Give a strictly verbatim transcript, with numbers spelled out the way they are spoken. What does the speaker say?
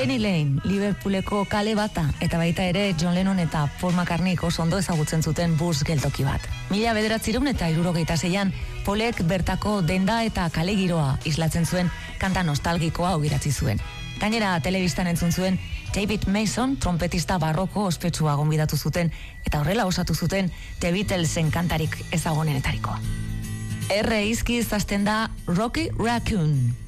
Penny Lane, Liverpooleko kale bata, eta baita ere John Lennon eta Paul McCartney oso ondo ezagutzen zuten bus geltoki bat. Mila bederatziehun eta hirurogeita seian, Paulek bertako denda eta kale giroa islatzen zuen kanta nostalgikoa augiratzi zuen. Gainera, telebistan entzun zuen David Mason, trompetista barroko ospetsua gonbidatu zuten, eta horrela osatu zuten The Beatlesen kantarik ezagunenetarikoa. R izkiz hasten da Rocky Raccoon.